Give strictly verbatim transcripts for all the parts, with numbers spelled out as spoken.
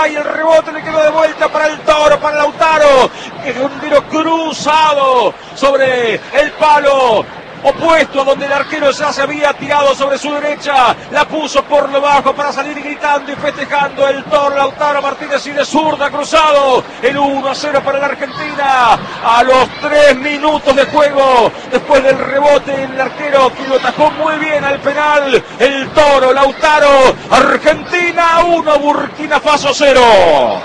va y el rebote le quedó de vuelta para el Toro, para Lautaro, que es un tiro cruzado sobre el palo opuesto a donde el arquero ya se había tirado sobre su derecha, la puso por lo bajo para salir gritando y festejando el Toro Lautaro Martínez, y de zurda cruzado el uno a cero para la Argentina a los tres minutos de juego, después del rebote el arquero que lo atajó muy bien al penal, el Toro Lautaro. Argentina uno, Burkina Faso cero.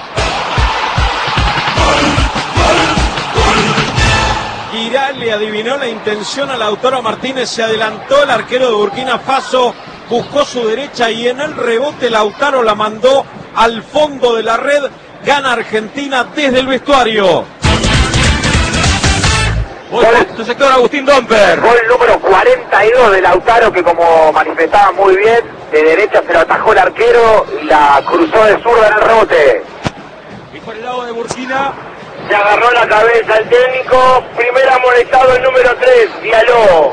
Giral le adivinó la intención a Lautaro Martínez, se adelantó el arquero de Burkina Faso, buscó su derecha y en el rebote Lautaro la mandó al fondo de la red. Gana Argentina desde el vestuario. Gol de sector Agustín Domper. Gol número cuarenta y dos de Lautaro, que como manifestaba muy bien, de derecha se lo atajó el arquero y la cruzó de zurda en el rebote. Y por el lado de Burkina se agarró la cabeza el técnico. Primer amonestado el número tres, Diallo.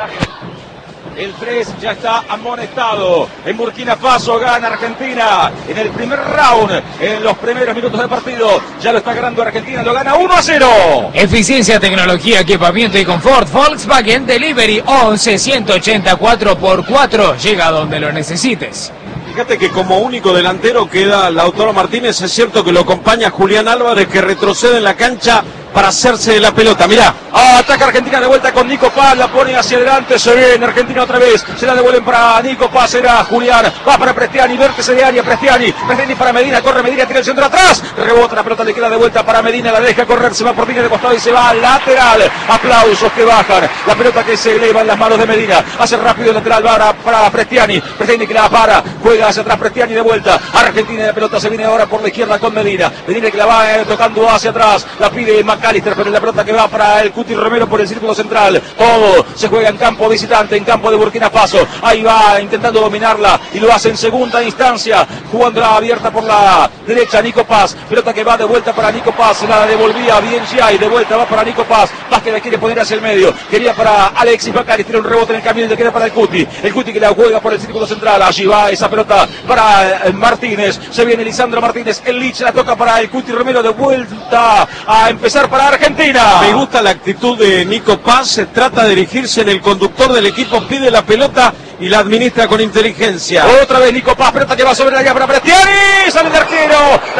El tres ya está amonestado. En Burkina Faso gana Argentina en el primer round, en los primeros minutos del partido. Ya lo está ganando Argentina, lo gana uno a cero. Eficiencia, tecnología, equipamiento y confort. Volkswagen Delivery once ciento ochenta cuatro por cuatro. Llega donde lo necesites. Fíjate que como único delantero queda Lautaro Martínez. Es cierto que lo acompaña Julián Álvarez, que retrocede en la cancha para hacerse de la pelota. Mirá, ataca Argentina de vuelta con Nico Paz, la pone hacia adelante, se viene Argentina otra vez, se la devuelven para Nico Paz, era Julián, va para Prestiani, vértice de área, Prestiani, Prestiani para Medina, corre Medina, tira el centro atrás, rebota la pelota, le queda de vuelta para Medina, la deja correr, se va por línea de costado y se va al lateral. Aplausos que bajan, la pelota que se eleva en las manos de Medina, hace rápido el lateral para, para Prestiani, Prestiani que la para, juega hacia atrás Prestiani de vuelta, Argentina, la pelota se viene ahora por la izquierda con Medina, Medina que la va eh, tocando hacia atrás, la pide McAllister, pero la pelota que va para el Cuti Romero por el círculo central. Todo se juega en campo visitante, en campo de Burkina Faso. Ahí va intentando dominarla y lo hace en segunda instancia, jugándola abierta por la derecha Nico Paz. Pelota que va de vuelta para Nico Paz, la devolvía bien ya y de vuelta va para Nico Paz. Paz que la quiere poner hacia el medio. Quería para Alexis Bacari, tiene un rebote en el camino y le queda para el Cuti. El Cuti que la juega por el círculo central. Allí va esa pelota para Martínez. Se viene Lisandro Martínez. El Lich la toca para el Cuti Romero, de vuelta a empezar para Argentina. Me gusta la actitud de Nico Paz, se trata de dirigirse en el conductor del equipo, pide la pelota y la administra con inteligencia. Otra vez Nico Paz, pelota que va sobre la área para Prestiani, sale el arquero,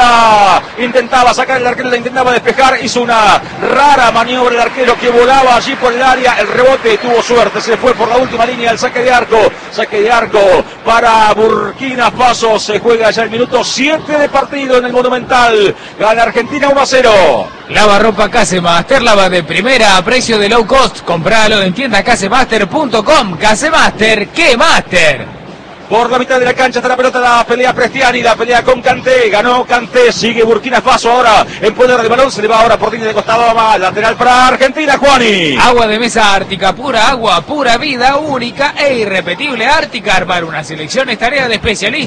la intentaba sacar el arquero, la intentaba despejar, hizo una rara maniobra el arquero que volaba allí por el área, el rebote tuvo suerte, se fue por la última línea, el saque de arco, saque de arco para Burkina Faso, se juega ya el minuto siete de partido en el Monumental, gana Argentina uno a cero. Lava ropa Casemaster, lava de primera a precio de low cost. Compralo en tienda casemaster punto com. Casemaster, ¿qué Master? Por la mitad de la cancha está la pelota, la pelea Prestiani, la pelea con Kanté, ganó Kanté, sigue Burkina Faso ahora en poder de balón, se le va ahora por línea de costado, más lateral para Argentina, Juani. Agua de mesa Ártica, pura agua, pura vida, única e irrepetible. Ártica, armar una selección es tarea de especialistas.